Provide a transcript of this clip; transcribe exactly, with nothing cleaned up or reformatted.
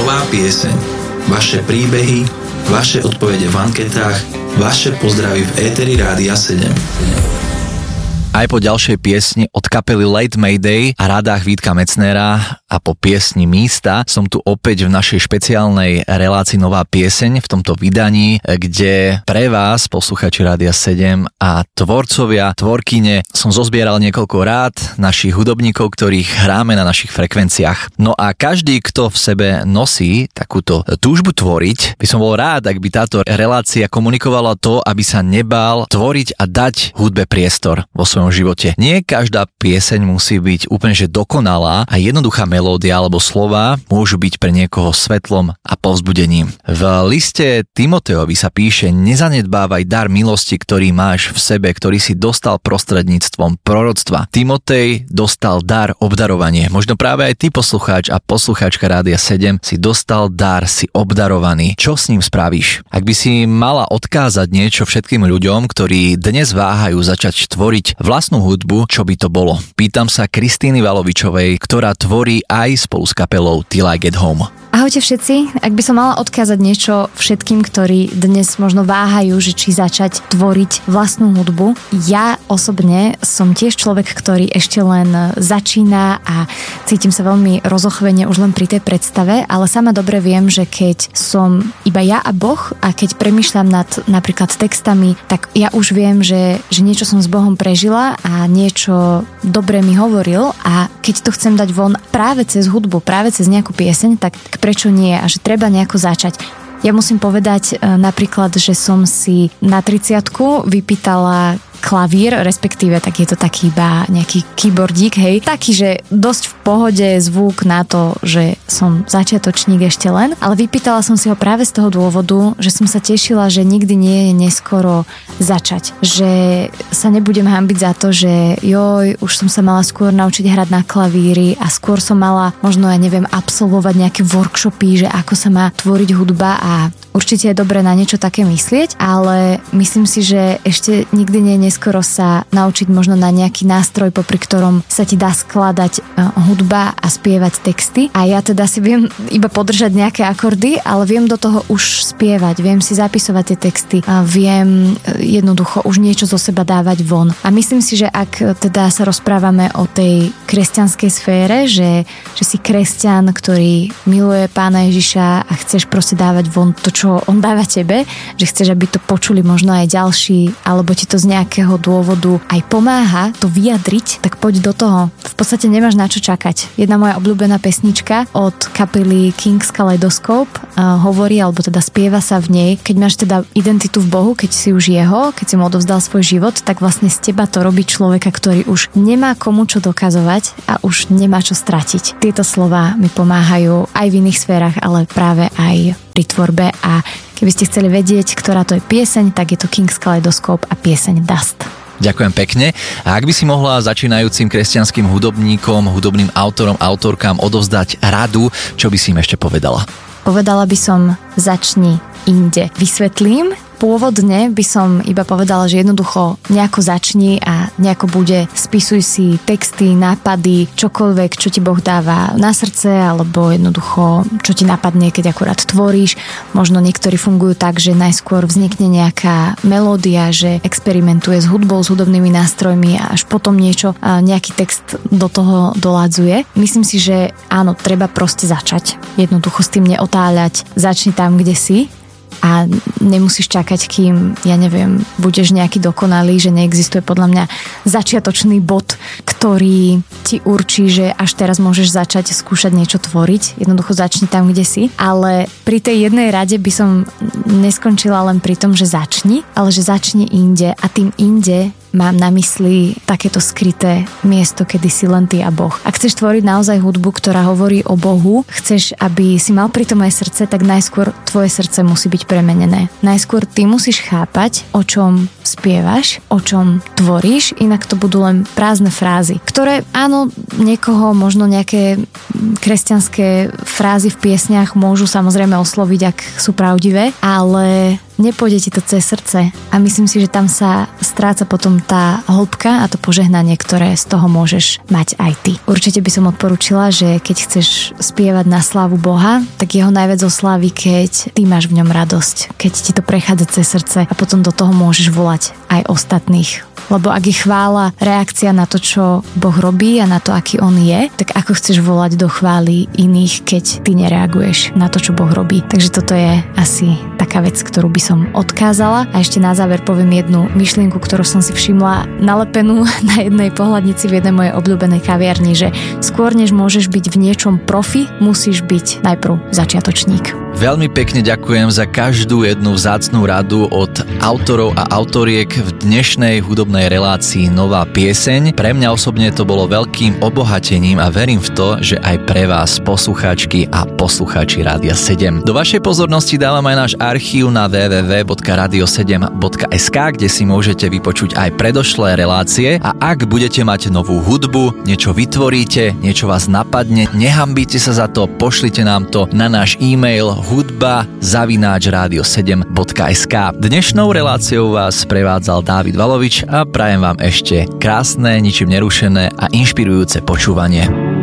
Nová pieseň. Vaše príbehy, vaše odpovede v anketách, vaše pozdravy v éteri Rádia sedem. Aj po ďalšej piesni od kapely Late Mayday a rádách Vítka Mecnera a po piesni Místa som tu opäť v našej špeciálnej relácii Nová pieseň v tomto vydaní, kde pre vás, posluchači Rádia sedem a tvorcovia, tvorkyne, som zozbieral niekoľko rád našich hudobníkov, ktorých hráme na našich frekvenciách. No a každý, kto v sebe nosí takúto túžbu tvoriť, by som bol rád, ak by táto relácia komunikovala to, aby sa nebál tvoriť a dať hudbe priestor vo svojom živote. Nie každá pieseň musí byť úplne že dokonalá a jednoduchá melódia alebo slova môžu byť pre niekoho svetlom a povzbudením. V liste Timotejovi sa píše: nezanedbávaj dar milosti, ktorý máš v sebe, ktorý si dostal prostredníctvom proroctva. Timotej dostal dar obdarovanie. Možno práve aj ty, poslucháč a poslucháčka Rádia sedem, si dostal dar, si obdarovaný. Čo s ním spravíš? Ak by si mala odkázať niečo všetkým ľuďom, ktorí dnes váhajú začať tvoriť vlastnú hudbu, čo by to bolo? Pýtam sa Kristíny Valovičovej, ktorá tvorí aj spolu s kapelou Till I Get Home. Ahojte všetci, ak by som mala odkázať niečo všetkým, ktorí dnes možno váhajú, že či začať tvoriť vlastnú hudbu. Ja osobne som tiež človek, ktorý ešte len začína a cítim sa veľmi rozochvene už len pri tej predstave, ale sama dobre viem, že keď som iba ja a Boh a keď premýšľam nad napríklad textami, tak ja už viem, že, že niečo som s Bohom prežila a niečo dobre mi hovoril a keď to chcem dať von práve cez hudbu, práve cez nejakú pieseň, tak prečo nie a že treba nejako začať. Ja musím povedať napríklad, že som si na tridsiatku vypýtala klavír, respektíve tak je to taký iba nejaký keyboardík, hej, taký, že dosť v pohode zvuk na to, že som začiatočník ešte len, ale vypýtala som si ho práve z toho dôvodu, že som sa tešila, že nikdy nie je neskoro začať, že sa nebudem hanbiť za to, že joj, už som sa mala skôr naučiť hrať na klavíri a skôr som mala možno, ja neviem, absolvovať nejaké workshopy, že ako sa má tvoriť hudba a určite je dobré na niečo také myslieť, ale myslím si, že ešte nikdy nie je neskoro sa naučiť možno na nejaký nástroj, popri ktorom sa ti dá skladať hudba a spievať texty. A ja teda si viem iba podržať nejaké akordy, ale viem do toho už spievať, viem si zapisovať tie texty a viem jednoducho už niečo zo seba dávať von. A myslím si, že ak teda sa rozprávame o tej kresťanskej sfére, že, že si kresťan, ktorý miluje Pána Ježiša a chceš proste dávať von to, čo on dáva tebe, že chceš, aby to počuli možno aj ďalší, alebo ti to z nejakého dôvodu aj pomáha to vyjadriť, tak poď do toho. V podstate nemáš na čo čakať. Jedna moja obľúbená pesnička od kapely King's Kaleidoscope uh, hovorí, alebo teda spieva sa v nej, keď máš teda identitu v Bohu, keď si už jeho, keď si mu odovzdal svoj život, tak vlastne z teba to robí človeka, ktorý už nemá komu čo dokazovať a už nemá čo stratiť. Tieto slová mi pomáhajú aj v iných sférach, ale práve aj pri tvorbe a keby ste chceli vedieť, ktorá to je pieseň, tak je to King's Kaleidoscope a pieseň Dust. Ďakujem pekne. A ak by si mohla začínajúcim kresťanským hudobníkom, hudobným autorom, autorkám odovzdať radu, čo by si im ešte povedala? Povedala by som, začni inde. Vysvetlím. Pôvodne by som iba povedala, že jednoducho nejako začni a nejako bude, spisuj si texty, nápady, čokoľvek, čo ti Boh dáva na srdce, alebo jednoducho, čo ti napadne, keď akurát tvoríš. Možno niektorí fungujú tak, že najskôr vznikne nejaká melódia, že experimentuje s hudbou, s hudobnými nástrojmi a až potom niečo, nejaký text do toho doládzuje. Myslím si, že áno, treba proste začať. Jednoducho s tým neotáľať. Začni tam, kde si. A nemusíš čakať, kým, ja neviem, budeš nejaký dokonalý, že neexistuje podľa mňa začiatočný bod, ktorý ti určí, že až teraz môžeš začať skúšať niečo tvoriť. Jednoducho začni tam, kde si. Ale pri tej jednej rade by som neskončila len pri tom, že začni, ale že začni inde a tým inde mám na mysli takéto skryté miesto, kedy si len ty a Boh. Ak chceš tvoriť naozaj hudbu, ktorá hovorí o Bohu, chceš, aby si mal pri tom aj srdce, tak najskôr tvoje srdce musí byť premenené. Najskôr ty musíš chápať, o čom spievaš, o čom tvoríš, inak to budú len prázdne frázy, ktoré áno, niekoho možno nejaké kresťanské frázy v piesniach môžu samozrejme osloviť, ak sú pravdivé, ale nepôjde ti to cez srdce a myslím si, že tam sa stráca potom tá hĺbka a to požehnanie, ktoré z toho môžeš mať aj ty. Určite by som odporúčila, že keď chceš spievať na slávu Boha, tak jeho najviac oslávi, keď ty máš v ňom radosť, keď ti to prechádza cez srdce a potom do toho môžeš volať aj ostatných. Lebo ak je chvála reakcia na to, čo Boh robí a na to, aký on je, tak ako chceš volať do chvály iných, keď ty nereaguješ na to, čo Boh robí. Takže toto je asi taká vec, ktorú by som odkázala. A ešte na záver poviem jednu myšlienku, ktorú som si všimla nalepenú na jednej pohľadnici v jednej mojej obľúbenej kaviarni, že skôr než môžeš byť v niečom profi, musíš byť najprv začiatočník. Veľmi pekne ďakujem za každú jednu vzácnu radu od autorov a autoriek v dnešnej hudobnej relácii Nová pieseň. Pre mňa osobne to bolo veľkým obohatením a verím v to, že aj pre vás, poslucháčky a poslucháči Rádia sedem. Do vašej pozornosti dávam aj náš archív na w w w bodka radio sedem bodka es ká, kde si môžete vypočuť aj predošlé relácie a ak budete mať novú hudbu, niečo vytvoríte, niečo vás napadne, nehambíte sa za to, pošlite nám to na náš e-mail hudba zavináč rádio sedem bodka es ká. Dnešnou reláciou vás prevádzal Dávid Valovič a prajem vám ešte krásne, ničím nerušené a inšpirujúce počúvanie.